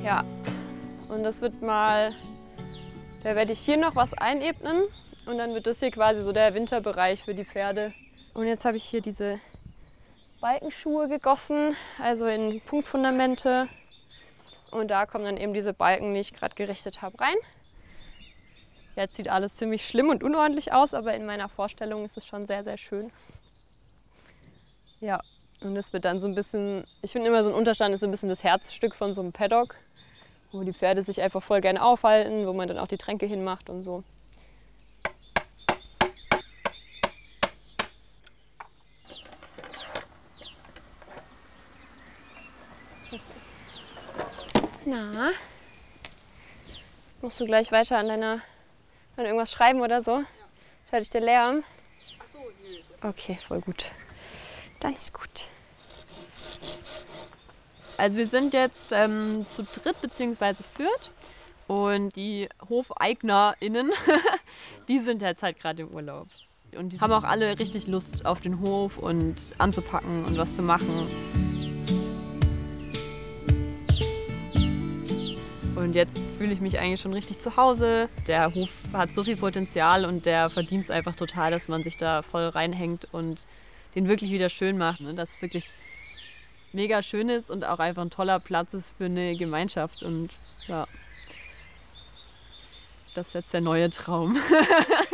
Ja, und das wird mal, da werde ich hier noch was einebnen und dann wird das hier quasi so der Winterbereich für die Pferde. Und jetzt habe ich hier diese Balkenschuhe gegossen, also in Punktfundamente. Und da kommen dann eben diese Balken, die ich gerade gerichtet habe, rein. Jetzt sieht alles ziemlich schlimm und unordentlich aus, aber in meiner Vorstellung ist es schon sehr, sehr schön. Ja, und es wird dann so ein bisschen, ich finde immer so ein Unterstand ist so ein bisschen das Herzstück von so einem Paddock, wo die Pferde sich einfach voll gerne aufhalten, wo man dann auch die Tränke hinmacht und so. Na, musst du gleich weiter an irgendwas schreiben oder so? Ja. Hört dich der Lärm? Ach so, nö. Okay, voll gut. Dann ist gut. Also wir sind jetzt zu dritt bzw. viert und die HofeignerInnen, die sind jetzt halt gerade im Urlaub. Und die haben auch alle richtig Lust auf den Hof und anzupacken und was zu machen. Und jetzt fühle ich mich eigentlich schon richtig zu Hause. Der Hof hat so viel Potenzial und der verdient es einfach total, dass man sich da voll reinhängt und den wirklich wieder schön macht. Ne? Dass es wirklich mega schön ist und auch einfach ein toller Platz ist für eine Gemeinschaft. Und ja, das ist jetzt der neue Traum.